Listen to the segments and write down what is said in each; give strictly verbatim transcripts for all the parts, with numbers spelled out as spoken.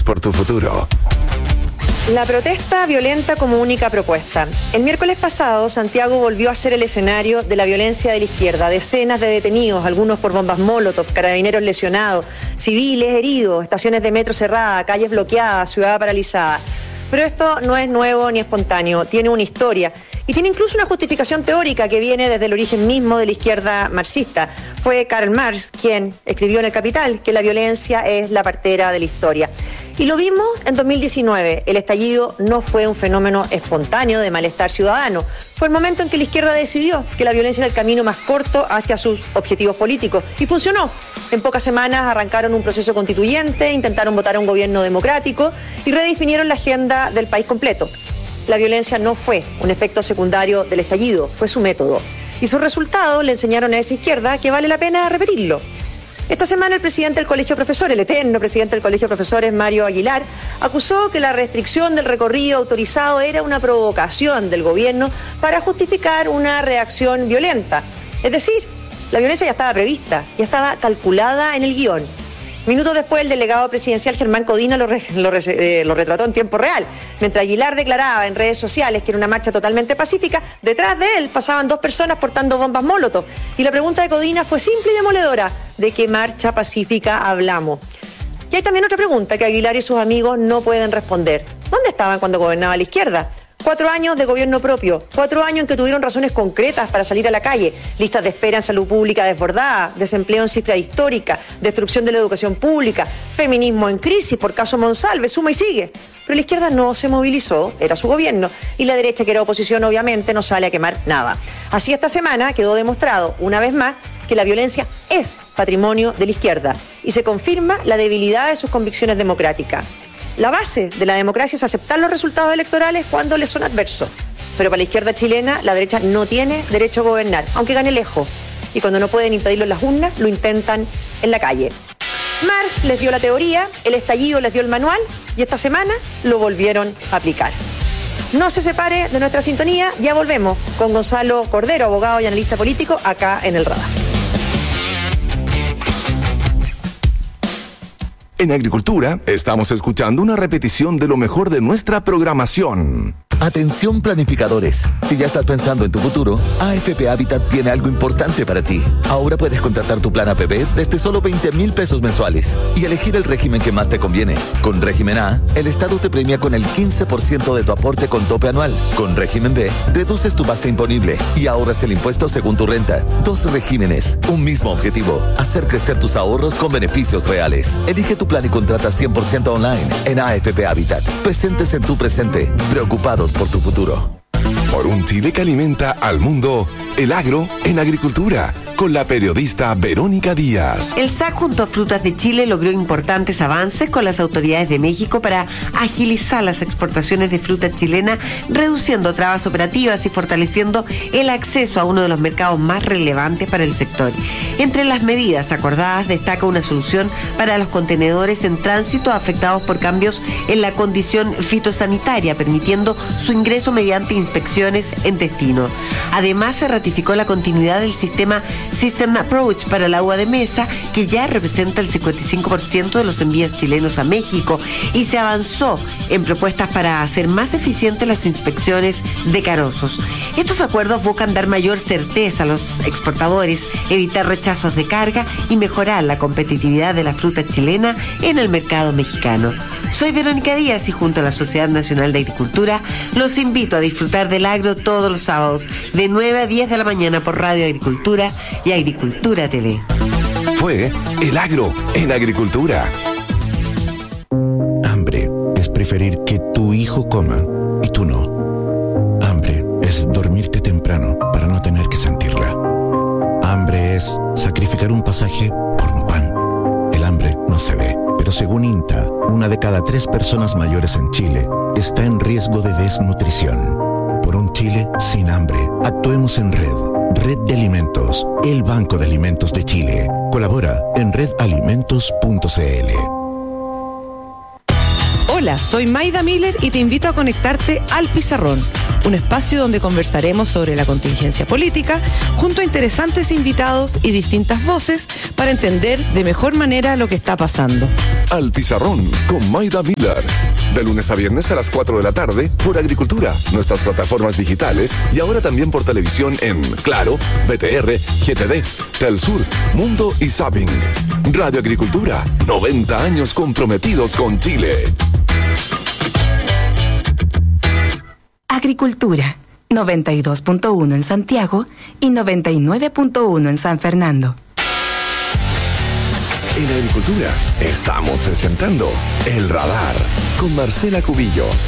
por tu futuro. La protesta violenta como única propuesta. El miércoles pasado, Santiago volvió a ser el escenario de la violencia de la izquierda. Decenas de detenidos, algunos por bombas molotov, carabineros lesionados, civiles heridos, estaciones de metro cerradas, calles bloqueadas, ciudad paralizada. Pero esto no es nuevo ni espontáneo, tiene una historia. Y tiene incluso una justificación teórica que viene desde el origen mismo de la izquierda marxista. Fue Karl Marx quien escribió en El Capital que la violencia es la partera de la historia. Y lo vimos en dos mil diecinueve. El estallido no fue un fenómeno espontáneo de malestar ciudadano. Fue el momento en que la izquierda decidió que la violencia era el camino más corto hacia sus objetivos políticos. Y funcionó. En pocas semanas arrancaron un proceso constituyente, intentaron votar a un gobierno democrático y redefinieron la agenda del país completo. La violencia no fue un efecto secundario del estallido, fue su método. Y sus resultados le enseñaron a esa izquierda que vale la pena repetirlo. Esta semana el presidente del Colegio de Profesores, el eterno presidente del Colegio de Profesores, Mario Aguilar, acusó que la restricción del recorrido autorizado era una provocación del gobierno para justificar una reacción violenta. Es decir, la violencia ya estaba prevista, ya estaba calculada en el guión. Minutos después, el delegado presidencial Germán Codina lo, re, lo, re, eh, lo retrató en tiempo real. Mientras Aguilar declaraba en redes sociales que era una marcha totalmente pacífica, detrás de él pasaban dos personas portando bombas molotov. Y la pregunta de Codina fue simple y demoledora: ¿de qué marcha pacífica hablamos? Y hay también otra pregunta que Aguilar y sus amigos no pueden responder. ¿Dónde estaban cuando gobernaba la izquierda? Cuatro años de gobierno propio, cuatro años en que tuvieron razones concretas para salir a la calle, listas de espera en salud pública desbordadas, desempleo en cifra histórica, destrucción de la educación pública, feminismo en crisis por caso Monsalve, suma y sigue. Pero la izquierda no se movilizó, era su gobierno, y la derecha, que era oposición, obviamente no sale a quemar nada. Así esta semana quedó demostrado, una vez más, que la violencia es patrimonio de la izquierda y se confirma la debilidad de sus convicciones democráticas. La base de la democracia es aceptar los resultados electorales cuando les son adversos. Pero para la izquierda chilena, la derecha no tiene derecho a gobernar, aunque gane lejos. Y cuando no pueden impedirlo en las urnas, lo intentan en la calle. Marx les dio la teoría, el estallido les dio el manual y esta semana lo volvieron a aplicar. No se separe de nuestra sintonía, ya volvemos con Gonzalo Cordero, abogado y analista político, acá en El Radar. En Agricultura, estamos escuchando una repetición de lo mejor de nuestra programación. Atención planificadores, si ya estás pensando en tu futuro, A F P Habitat tiene algo importante para ti. Ahora puedes contratar tu plan A P B desde solo veinte mil pesos mensuales y elegir el régimen que más te conviene. Con régimen A, el Estado te premia con el quince por ciento de tu aporte con tope anual. Con régimen B, reduces tu base imponible y ahorras el impuesto según tu renta. Dos regímenes, un mismo objetivo: hacer crecer tus ahorros con beneficios reales. Elige tu plan y contrata cien por ciento online en A F P Habitat. Presentes en tu presente, preocupados por tu futuro. Por un Chile que alimenta al mundo, el agro en agricultura, con la periodista Verónica Díaz. El S A C junto a Frutas de Chile logró importantes avances con las autoridades de México para agilizar las exportaciones de fruta chilena, reduciendo trabas operativas y fortaleciendo el acceso a uno de los mercados más relevantes para el sector. Entre las medidas acordadas destaca una solución para los contenedores en tránsito afectados por cambios en la condición fitosanitaria, permitiendo su ingreso mediante inspecciones en destino. Además, se ratificó la continuidad del sistema System Approach para el agua de mesa, que ya representa el cincuenta y cinco por ciento de los envíos chilenos a México, y se avanzó en propuestas para hacer más eficientes las inspecciones de carosos. Estos acuerdos buscan dar mayor certeza a los exportadores, evitar rechazos de carga y mejorar la competitividad de la fruta chilena en el mercado mexicano. Soy Verónica Díaz y junto a la Sociedad Nacional de Agricultura los invito a disfrutar del agro todos los sábados de nueve a diez de la mañana por Radio Agricultura y Agricultura T V. Fue El Agro en Agricultura. Hambre es preferir que tu hijo coma y tú no. Hambre es dormirte temprano para no tener que sentirla. Hambre es sacrificar un pasaje por un pan. El hambre no se ve, pero según INTA, una de cada tres personas mayores en Chile está en riesgo de desnutrición. Por un Chile sin hambre, actuemos en red. Red de Alimentos, el Banco de Alimentos de Chile. Colabora en red alimentos punto c l. Hola, soy Maida Miller y te invito a conectarte al Pizarrón. un espacio donde conversaremos sobre la contingencia política junto a interesantes invitados y distintas voces para entender de mejor manera lo que está pasando. Al Pizarrón con Maida Miller. De lunes a viernes a las cuatro de la tarde por Agricultura, nuestras plataformas digitales y ahora también por televisión en Claro, B T R, G T D, Telsur, Mundo y Zapping. Radio Agricultura, noventa años comprometidos con Chile. Agricultura, noventa y dos punto uno en Santiago y noventa y nueve punto uno en San Fernando. En Agricultura estamos presentando El Radar con Marcela Cubillos.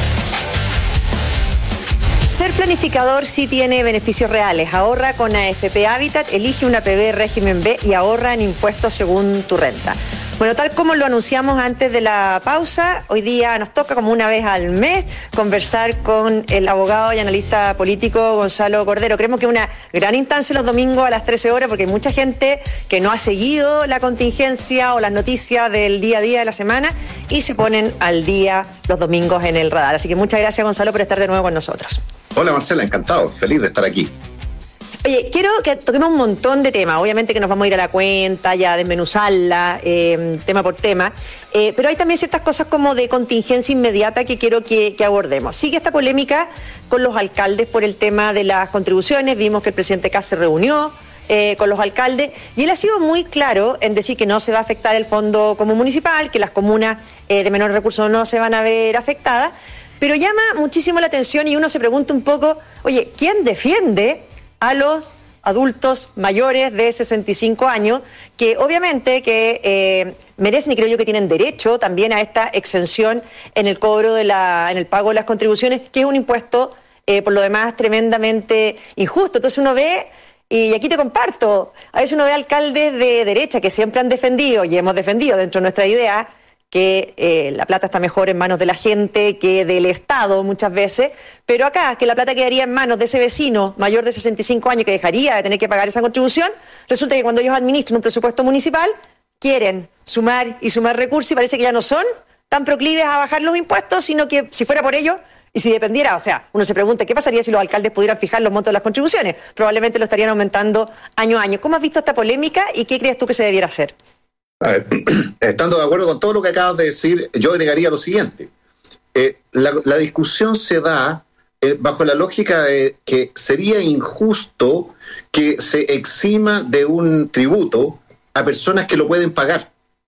Ser planificador sí tiene beneficios reales. Ahorra con A F P Habitat, elige una P B régimen B y ahorra en impuestos según tu renta. Bueno, tal como lo anunciamos antes de la pausa, hoy día nos toca como una vez al mes conversar con el abogado y analista político Gonzalo Cordero. Creemos que es una gran instancia los domingos a las trece horas porque hay mucha gente que no ha seguido la contingencia o las noticias del día a día de la semana y se ponen al día los domingos en el radar. Así que muchas gracias, Gonzalo, por estar de nuevo con nosotros. Hola Marcela, encantado, feliz de estar aquí. Oye, quiero que toquemos un montón de temas. Obviamente que nos vamos a ir a la cuenta, ya a desmenuzarla, eh, tema por tema. Eh, pero hay también ciertas cosas como de contingencia inmediata que quiero que, que abordemos. Sigue esta polémica con los alcaldes por el tema de las contribuciones. Vimos que el presidente Kast se reunió eh, con los alcaldes y él ha sido muy claro en decir que no se va a afectar el fondo común municipal, que las comunas eh, de menores recursos no se van a ver afectadas. Pero llama muchísimo la atención y uno se pregunta un poco, oye, ¿quién defiende a los adultos mayores de sesenta y cinco años, que obviamente que eh, merecen y creo yo que tienen derecho también a esta exención en el cobro de la, en el pago de las contribuciones, que es un impuesto eh, por lo demás tremendamente injusto? Entonces uno ve, y aquí te comparto, a veces uno ve alcaldes de derecha que siempre han defendido y hemos defendido dentro de nuestra idea que eh, la plata está mejor en manos de la gente que del Estado muchas veces, pero acá, que la plata quedaría en manos de ese vecino mayor de sesenta y cinco años que dejaría de tener que pagar esa contribución, resulta que cuando ellos administran un presupuesto municipal, quieren sumar y sumar recursos y parece que ya no son tan proclives a bajar los impuestos, sino que si fuera por ello, y si dependiera, o sea, uno se pregunta, ¿qué pasaría si los alcaldes pudieran fijar los montos de las contribuciones? Probablemente lo estarían aumentando año a año. ¿Cómo has visto esta polémica y qué crees tú que se debiera hacer? A ver, estando de acuerdo con todo lo que acabas de decir, yo agregaría lo siguiente. Eh, la, la discusión se da eh, bajo la lógica de que sería injusto que se exima de un tributo a personas que lo pueden pagar.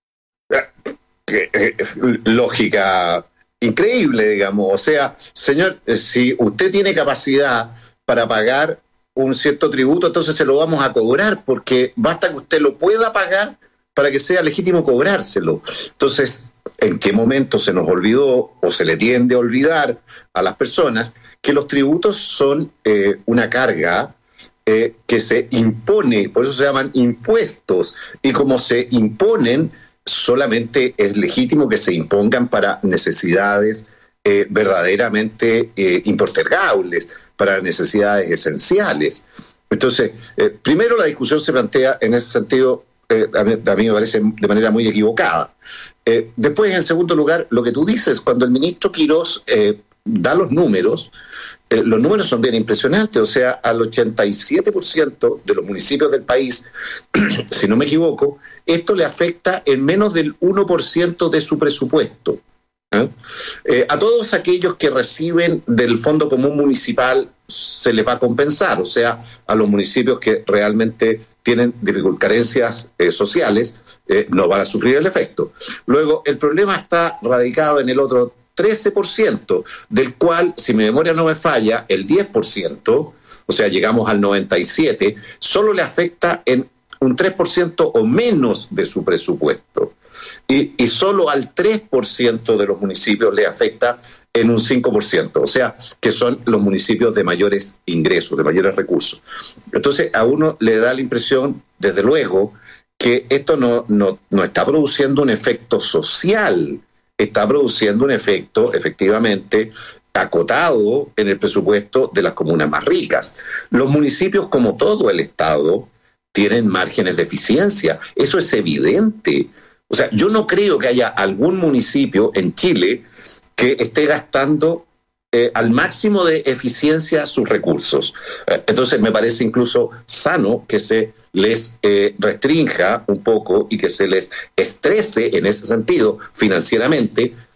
Eh, eh, lógica increíble, digamos. O sea, señor, si usted tiene capacidad para pagar un cierto tributo, entonces se lo vamos a cobrar, porque basta que usted lo pueda pagar para que sea legítimo cobrárselo. Entonces, ¿en qué momento se nos olvidó o se le tiende a olvidar a las personas que los tributos son eh, una carga eh, que se impone, por eso se llaman impuestos, y como se imponen, solamente es legítimo que se impongan para necesidades eh, verdaderamente eh, impostergables, para necesidades esenciales? Entonces, eh, primero la discusión se plantea en ese sentido. Eh, a, mí, a mí me parece de manera muy equivocada. Eh, después, en segundo lugar, lo que tú dices, cuando el ministro Quirós eh, da los números, eh, los números son bien impresionantes, o sea, al ochenta y siete por ciento de los municipios del país, si no me equivoco, esto le afecta en menos del uno por ciento de su presupuesto. ¿Eh? Eh, a todos aquellos que reciben del Fondo Común Municipal se les va a compensar, o sea, a los municipios que realmente tienen carencias eh, sociales, eh, no van a sufrir el efecto. Luego, el problema está radicado en el otro trece por ciento, del cual, si mi memoria no me falla, el diez por ciento, o sea, llegamos al noventa y siete por ciento, solo le afecta en un tres por ciento o menos de su presupuesto. Y, y solo al tres por ciento de los municipios le afecta en un cinco por ciento, o sea, que son los municipios de mayores ingresos, de mayores recursos. Entonces, a uno le da la impresión, desde luego, que esto no, no, no está produciendo un efecto social, está produciendo un efecto, efectivamente, acotado en el presupuesto de las comunas más ricas. Los municipios, como todo el Estado, tienen márgenes de eficiencia. Eso es evidente. O sea, yo no creo que haya algún municipio en Chile que esté gastando eh, al máximo de eficiencia sus recursos. Eh, entonces me parece incluso sano que se les eh, restrinja un poco y que se les estrese en ese sentido financieramente